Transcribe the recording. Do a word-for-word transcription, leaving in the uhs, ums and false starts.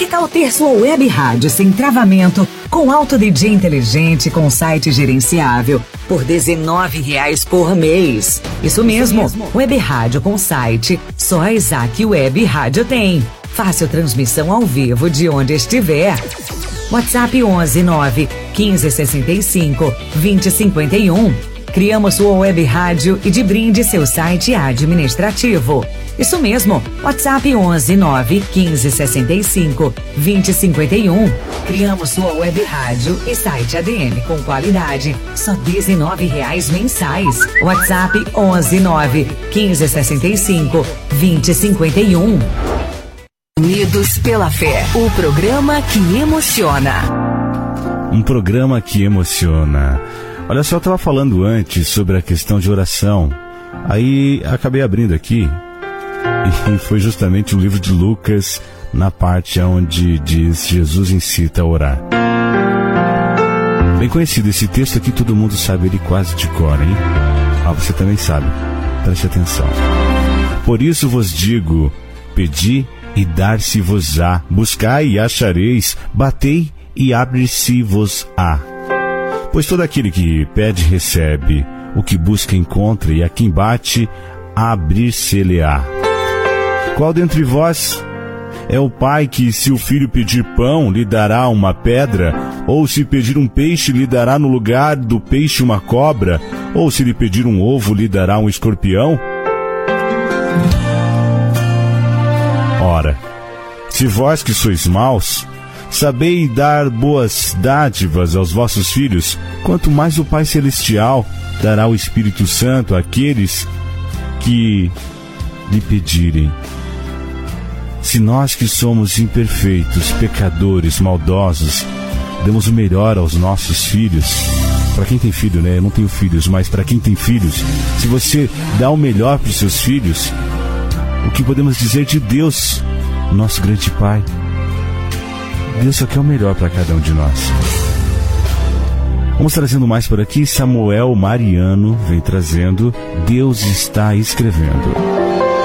Que tal ter sua web rádio sem travamento, com alto D J inteligente, com site gerenciável, por dezenove reais por mês? Isso mesmo, Isso mesmo. Web rádio com site, só a Isaac Web Rádio tem. Fácil transmissão ao vivo de onde estiver. WhatsApp onze nove quinze sessenta e cinco vinte cinquenta e um. Criamos sua web rádio e de brinde seu site administrativo. Isso mesmo, WhatsApp onze nove quinze sessenta e cinco vinte cinquenta e um. Criamos sua web rádio e site A D M com qualidade, só dezenove reais mensais. WhatsApp onze nove quinze sessenta e cinco vinte cinquenta e um. Unidos pela Fé, o programa que emociona. Um programa que emociona. Olha só, eu estava falando antes sobre a questão de oração. Aí acabei abrindo aqui e foi justamente o livro de Lucas, na parte onde diz Jesus incita a orar. Bem conhecido esse texto aqui, todo mundo sabe ele quase de cor, hein? Ah, você também sabe. Preste atenção. Por isso vos digo, pedi e dar-se-vos-á, buscai e achareis, batei e abre-se-vos-á. Pois todo aquele que pede recebe, o que busca encontra, e a quem bate, abrir-se-lhe-á. Qual dentre vós é o pai que, se o filho pedir pão, lhe dará uma pedra? Ou se pedir um peixe, lhe dará no lugar do peixe uma cobra? Ou se lhe pedir um ovo, lhe dará um escorpião? Ora, se vós que sois maus, sabeis dar boas dádivas aos vossos filhos, quanto mais o Pai Celestial dará o Espírito Santo àqueles que lhe pedirem. Se nós que somos imperfeitos, pecadores, maldosos, damos o melhor aos nossos filhos, para quem tem filho, né? Eu não tenho filhos, mas para quem tem filhos, se você dá o melhor para os seus filhos, o que podemos dizer de Deus, nosso grande Pai? Deus só quer o melhor para cada um de nós. Vamos trazendo mais por aqui. Samuel Mariano vem trazendo Deus está escrevendo.